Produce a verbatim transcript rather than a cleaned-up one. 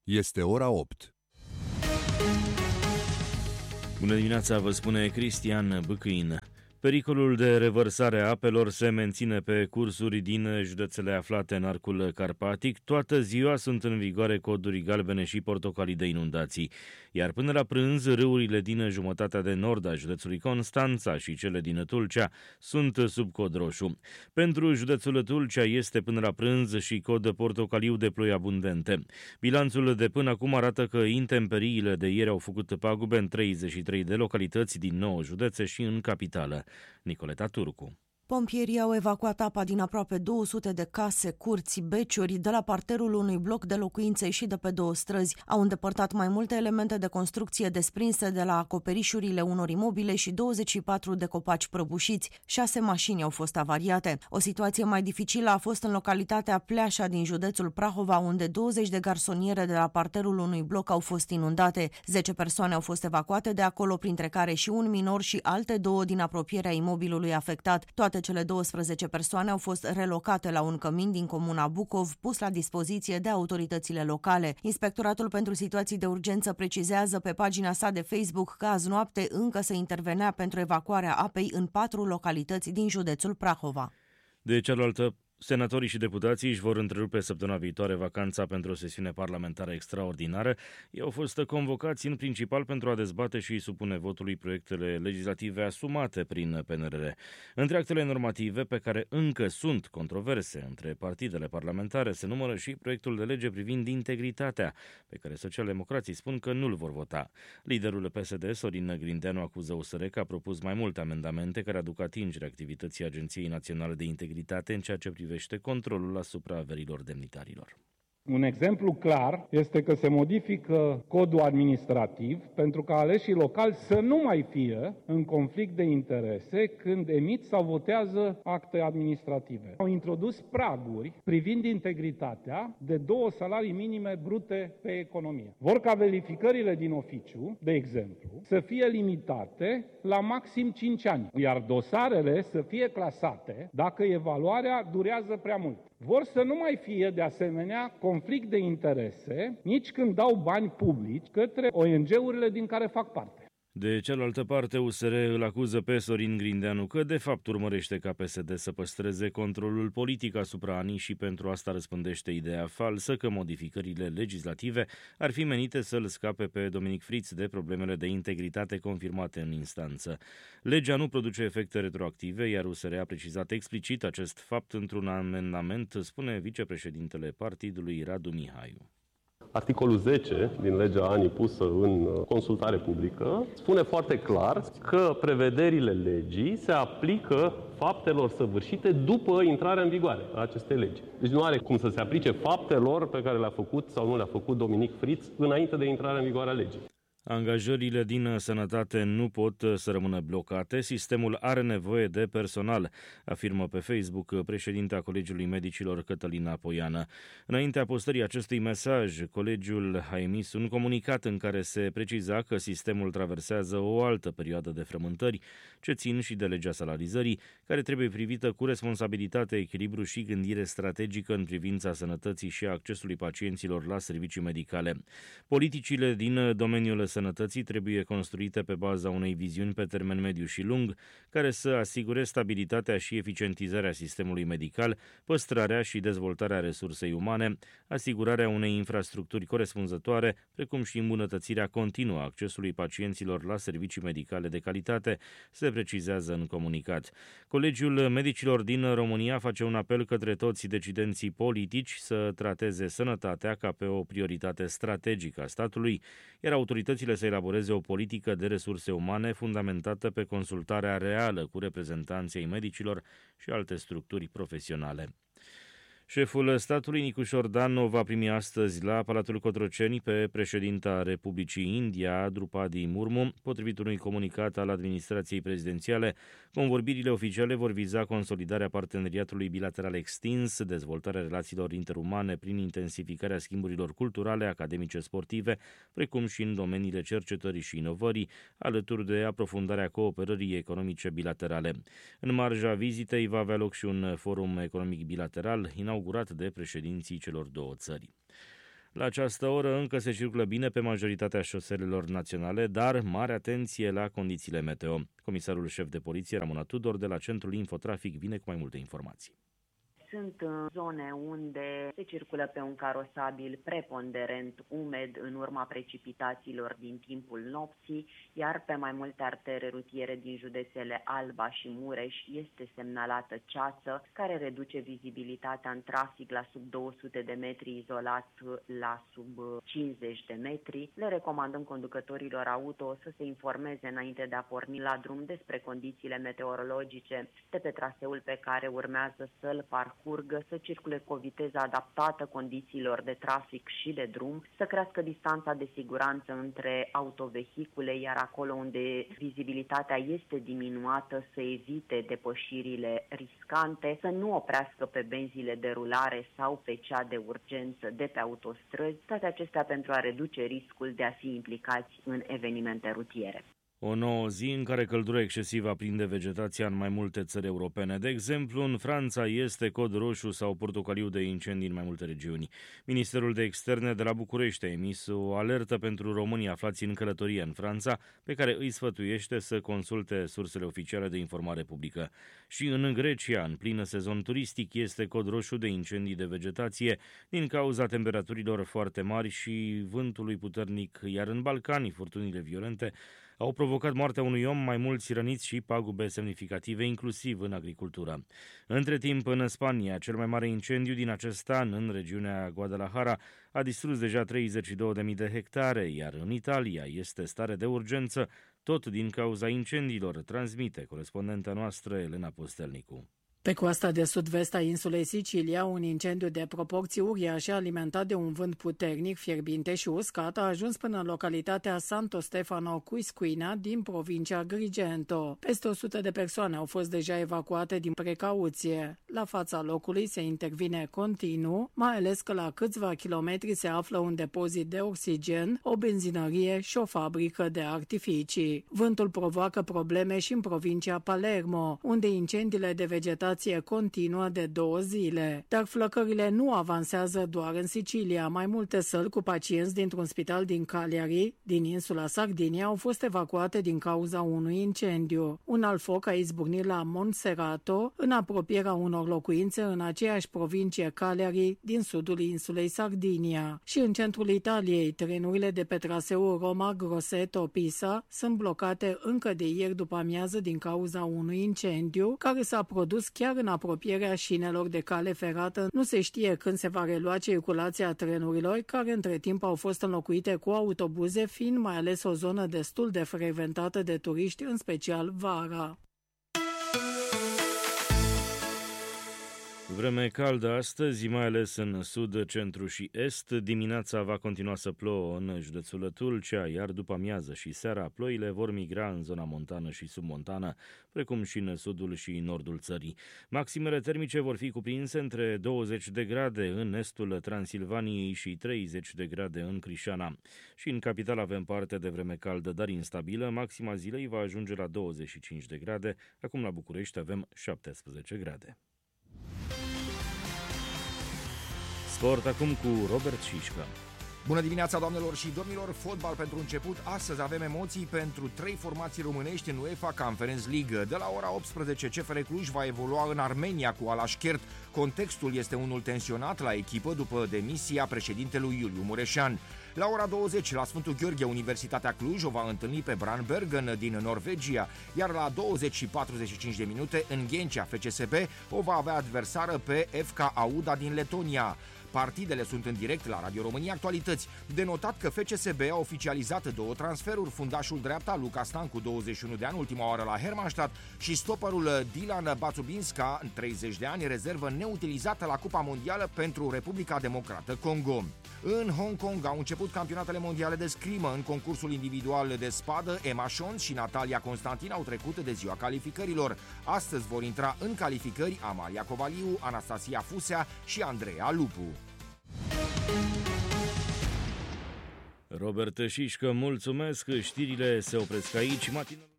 Este ora opt. Bună dimineața, vă spune Cristian Bâcâin. Pericolul de revărsare a apelor se menține pe cursuri din județele aflate în arcul carpatic. Toată ziua sunt în vigoare coduri galbene și portocalii de inundații. Iar până la prânz, râurile din jumătatea de nord a județului Constanța și cele din Tulcea sunt sub cod roșu. Pentru județul Tulcea este până la prânz și cod portocaliu de ploi abundente. Bilanțul de până acum arată că intemperiile de ieri au făcut pagube în treizeci și trei de localități din nouă județe și în capitală. Nicoleta Turcu. Pompierii au evacuat apa din aproape două sute de case, curți, beciuri, de la parterul unui bloc de locuințe și de pe două străzi. Au îndepărtat mai multe elemente de construcție desprinse de la acoperișurile unor imobile și douăzeci și patru de copaci prăbușiți. Șase mașini au fost avariate. O situație mai dificilă a fost în localitatea Pleașa din județul Prahova, unde douăzeci de garsoniere de la parterul unui bloc au fost inundate. zece persoane au fost evacuate de acolo, printre care și un minor și alte două din apropierea imobilului afectat. Toate cele douăsprezece persoane au fost relocate la un cămin din comuna Bucov, pus la dispoziție de autoritățile locale. Inspectoratul pentru situații de urgență precizează pe pagina sa de Facebook că azi noapte încă se intervenea pentru evacuarea apei în patru localități din județul Prahova. De cealaltă, senatorii și deputații își vor întrerupe săptămâna viitoare vacanța pentru o sesiune parlamentară extraordinară. Ei au fost convocați în principal pentru a dezbate și supune votului proiectele legislative asumate prin P N R R. Între actele normative pe care încă sunt controverse între partidele parlamentare se numără și proiectul de lege privind integritatea, pe care socialdemocrații spun că nu-l vor vota. Liderul P S D, Sorin Grindeanu, acuză U S R că a propus mai multe amendamente care aduc atingere activității Agenției Naționale de Integritate în ceea ce privește controlul asupra averilor demnitarilor. Un exemplu clar este că se modifică codul administrativ pentru ca aleșii locali să nu mai fie în conflict de interese când emit sau votează acte administrative. Au introdus praguri privind integritatea de două salarii minime brute pe economie. Vor ca verificările din oficiu, de exemplu, să fie limitate la maxim cinci ani, iar dosarele să fie clasate dacă evaluarea durează prea mult. Vor să nu mai fie, de asemenea, conflict de interese nici când dau bani publici către O N G-urile din care fac parte. De cealaltă parte, U S R îl acuză pe Sorin Grindeanu că de fapt urmărește ca P S D să păstreze controlul politic asupra A N I și pentru asta răspândește ideea falsă că modificările legislative ar fi menite să-l scape pe Dominic Friț de problemele de integritate confirmate în instanță. Legea nu produce efecte retroactive, iar U S R a precizat explicit acest fapt într-un amendament, spune vicepreședintele partidului Radu Mihaiu. Articolul zece din legea A N I pusă în consultare publică spune foarte clar că prevederile legii se aplică faptelor săvârșite după intrarea în vigoare a acestei legi. Deci nu are cum să se aplice faptelor pe care le-a făcut sau nu le-a făcut Dominic Friț înainte de intrarea în vigoare a legii. Angajările din sănătate nu pot să rămână blocate, sistemul are nevoie de personal, afirmă pe Facebook președintea Colegiului Medicilor Cătălina Poiană. Înaintea postării acestui mesaj, colegiul a emis un comunicat în care se preciza că sistemul traversează o altă perioadă de frământări, ce țin și de legea salarizării, care trebuie privită cu responsabilitate, echilibru și gândire strategică în privința sănătății și a accesului pacienților la servicii medicale. Politicile din domeniul sănătății trebuie construite pe baza unei viziuni pe termen mediu și lung, care să asigure stabilitatea și eficientizarea sistemului medical, păstrarea și dezvoltarea resursei umane, asigurarea unei infrastructuri corespunzătoare, precum și îmbunătățirea continuă a accesului pacienților la servicii medicale de calitate, se precizează în comunicat. Colegiul Medicilor din România face un apel către toți decidenții politici să trateze sănătatea ca pe o prioritate strategică a statului, iar autoritățile să elaboreze o politică de resurse umane fundamentată pe consultarea reală cu reprezentanții ai medicilor și alte structuri profesionale. Șeful statului, Nicușor Dan, o va primi astăzi la Palatul Cotroceni pe președinta Republicii India, Drupadi Murmu. Potrivit unui comunicat al administrației prezidențiale, convorbirile oficiale vor viza consolidarea parteneriatului bilateral extins, dezvoltarea relațiilor interumane prin intensificarea schimburilor culturale, academice, sportive, precum și în domeniile cercetării și inovării, alături de aprofundarea cooperării economice bilaterale. În marja vizitei va avea loc și un forum economic bilateral inaugurat de președinții celor două țări. La această oră încă se circulă bine pe majoritatea șoselelor naționale, dar mare atenție la condițiile meteo. Comisarul șef de poliție, Ramona Tudor, de la Centrul Infotrafic, vine cu mai multe informații. Sunt zone unde se circulă pe un carosabil preponderent umed în urma precipitațiilor din timpul nopții, iar pe mai multe artere rutiere din județele Alba și Mureș este semnalată ceață, care reduce vizibilitatea în trafic la sub două sute de metri, izolat la sub cincizeci de metri. Le recomandăm conducătorilor auto să se informeze înainte de a porni la drum despre condițiile meteorologice de pe traseul pe care urmează să-l parcurgă, să circule cu o viteză adaptată condițiilor de trafic și de drum, să crească distanța de siguranță între autovehicule, iar acolo unde vizibilitatea este diminuată să evite depășirile riscante, să nu oprească pe benzile de rulare sau pe cea de urgență de pe autostrăzi, toate acestea pentru a reduce riscul de a fi implicați în evenimente rutiere. O nouă zi în care căldura excesivă aprinde vegetația în mai multe țări europene. De exemplu, în Franța este cod roșu sau portocaliu de incendii în mai multe regiuni. Ministerul de Externe de la București a emis o alertă pentru românii aflați în călătorie în Franța, pe care îi sfătuiește să consulte sursele oficiale de informare publică. Și în Grecia, în plină sezon turistic, este cod roșu de incendii de vegetație din cauza temperaturilor foarte mari și vântului puternic, iar în Balcani, furtunile violente au provocat moartea unui om, mai mulți răniți și pagube semnificative, inclusiv în agricultură. Între timp, în Spania, cel mai mare incendiu din acest an, în regiunea Guadalajara, a distrus deja treizeci și două de mii de hectare, iar în Italia este stare de urgență, tot din cauza incendiilor, transmite corespondenta noastră Elena Postelnicu. Pe coasta de sud-vest a insulei Sicilia, un incendiu de proporții uriașe, alimentat de un vânt puternic, fierbinte și uscat, a ajuns până în localitatea Santo Stefano Quisquina din provincia Agrigento. Peste o sută de persoane au fost deja evacuate din precauție. La fața locului se intervine continuu, mai ales că la câțiva kilometri se află un depozit de oxigen, o benzinărie și o fabrică de artificii. Vântul provoacă probleme și în provincia Palermo, unde incendiile de vegetație continuă de două zile. Dar flăcările nu avansează doar în Sicilia. Mai multe săli cu pacienți dintr-un spital din Cagliari, din insula Sardinia, au fost evacuate din cauza unui incendiu. Un alt foc a izbucnit la Monserrato, în apropierea unor locuințe în aceeași provincie Cagliari, din sudul insulei Sardinia. Și în centrul Italiei, trenurile de pe traseul Roma-Grosseto-Pisa sunt blocate încă de ieri după amiază din cauza unui incendiu care s-a produs chiar în apropierea șinelor de cale ferată. Nu se știe când se va relua circulația trenurilor, care între timp au fost înlocuite cu autobuze, fiind mai ales o zonă destul de frecventată de turiști, în special vara. Vreme caldă astăzi, mai ales în sud, centru și est. Dimineața va continua să plouă în județul Tulcea, iar după amiază și seara ploile vor migra în zona montană și submontană, precum și în sudul și nordul țării. Maximele termice vor fi cuprinse între douăzeci de grade în estul Transilvaniei și treizeci de grade în Crișana. Și în capital avem parte de vreme caldă, dar instabilă. Maxima zilei va ajunge la douăzeci și cinci de grade. Acum la București avem șaptesprezece grade. Sport acum cu Robert Șișcă. Bună dimineața, doamnelor și domnilor! Fotbal pentru început. Astăzi avem emoții pentru trei formații românești în UEFA Conference League. De la ora optsprezece, C F R Cluj va evolua în Armenia cu Alaşkert. Contextul este unul tensionat la echipă după demisia președintelui Iuliu Mureșan. La ora douăzeci, la Sfântul Gheorghe, Universitatea Cluj o va întâlni pe Brandbergen din Norvegia, iar la douăzeci și patruzeci și cinci de minute, în Ghencea, F C S B o va avea adversară pe F K Auda din Letonia. Partidele sunt în direct la Radio România Actualități. De notat că F C S B a oficializat două transferuri, fundașul dreapta Luca Stancu, douăzeci și unu de ani, ultima oară la Hermannstadt, și stoperul Dylan Batsubinska, treizeci de ani, rezervă neutilizată la Cupa Mondială pentru Republica Democrată Congo. În Hong Kong au început campionatele mondiale de scrimă. În concursul individual de spadă, Emma Shons și Natalia Constantin au trecut de ziua calificărilor. Astăzi vor intra în calificări Amalia Covaliu, Anastasia Fusea și Andreea Lupu. Robert Șișcă, mulțumesc. Știrile se opresc aici. Matinul